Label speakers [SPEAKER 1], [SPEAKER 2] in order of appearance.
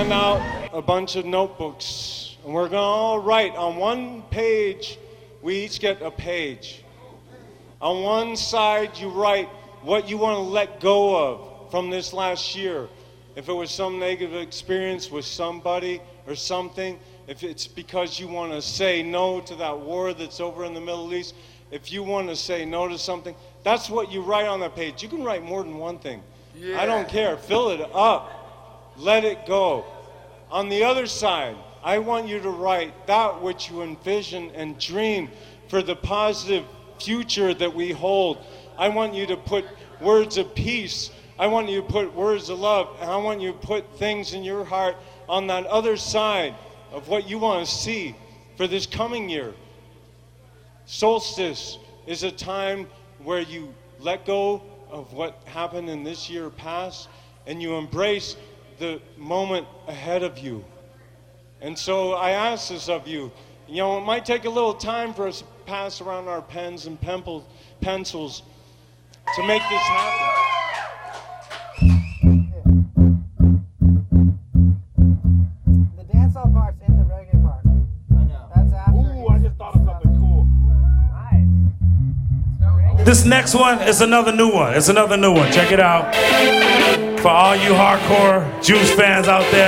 [SPEAKER 1] hand out a bunch of notebooks, and we're going to all write on one page. We each get a page. On one side, you write what you want to let go of from this last year. If it was some negative experience with somebody or something, if it's because you want to say no to that war that's over in the Middle East, if you want to say no to something, that's what you write on that page. You can write more than one thing. Yeah. I don't care. Fill it up. Let it go. On the other side, I want you to write that which you envision and dream for the positive future that we hold. I want you to put words of peace. I want you to put words of love. And I want you to put things in your heart on that other side of what you want to see for this coming year. Solstice is a time where you let go of what happened in this year past and you embrace the moment ahead of you. And so I ask this of you. You know, it might take a little time for us to pass around our pens and pencils to make this happen.
[SPEAKER 2] The dancehall part's in the reggae part. I know. That's after.
[SPEAKER 3] Ooh, I just thought of something cool.
[SPEAKER 2] Nice.
[SPEAKER 4] This next one is another new one. It's another new one. Check it out. For all you hardcore Juice fans out there.